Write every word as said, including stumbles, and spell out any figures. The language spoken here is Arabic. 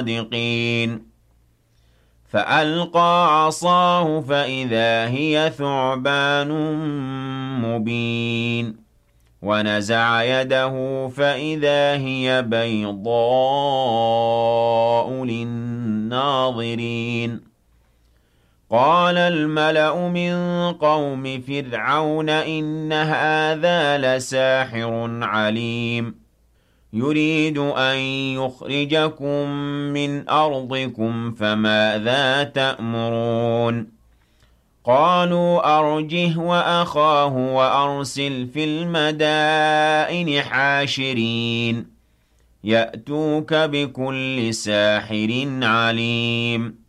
الصادقين فألقى عصاه فإذا هي ثعبان مبين ونزع يده فإذا هي بيضاء للناظرين قال الملأ من قوم فرعون إن هذا لساحر عليم يريد أن يخرجكم من أرضكم فماذا تأمرون قالوا أرجه وأخاه وأرسل في المدائن حاشرين يأتوك بكل ساحر عليم